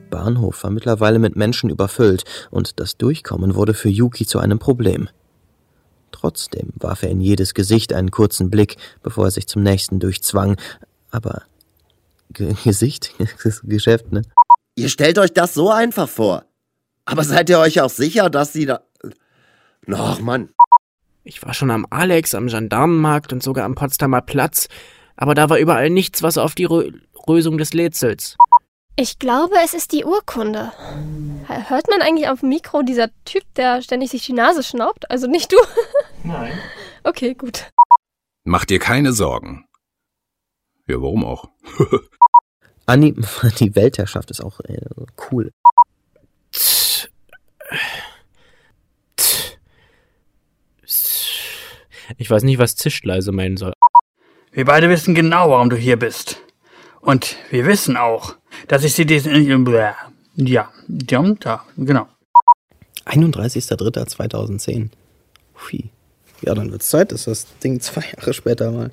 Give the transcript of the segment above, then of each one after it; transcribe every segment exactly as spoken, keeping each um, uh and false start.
Bahnhof war mittlerweile mit Menschen überfüllt und das Durchkommen wurde für Yuki zu einem Problem. Trotzdem warf er in jedes Gesicht einen kurzen Blick, bevor er sich zum nächsten durchzwang. Aber G- Gesicht? Das ist Geschäft, ne? Ihr stellt euch das so einfach vor. Aber seid ihr euch auch sicher, dass sie da... Ach, Mann. Ich war schon am Alex, am Gendarmenmarkt und sogar am Potsdamer Platz, aber da war überall nichts, was auf die Rö- Lösung des Rätsels. Ich glaube, es ist die Urkunde. Hört man eigentlich auf dem Mikro dieser Typ, der ständig sich die Nase schnaubt? Also nicht du? Nein. Okay, gut. Mach dir keine Sorgen. Ja, warum auch? Anni, die Weltherrschaft ist auch äh, cool. Ich weiß nicht, was Zischleise meinen soll. Wir beide wissen genau, warum du hier bist. Und wir wissen auch, dass ich sie diesen... Ja, ja, da, genau. einunddreißigster dritter zweitausendzehn. Hui. Ja, dann wird's Zeit, dass das Ding zwei Jahre später mal...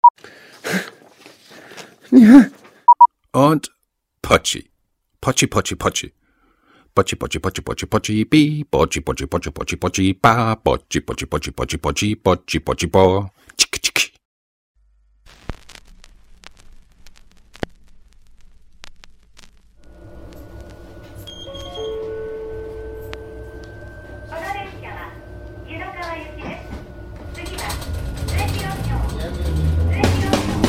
Ja. Und Pochi. Pochi, Pochi, Pochi. Pochi, Pochi, Pochi, Pochi, Pochi, bi. Pochi, Pochi, Pochi, Pochi, Pochi, ba. Pochi, Pochi, Pochi, Pochi, Pochi, Pochi, Pochi, Pochi, bo.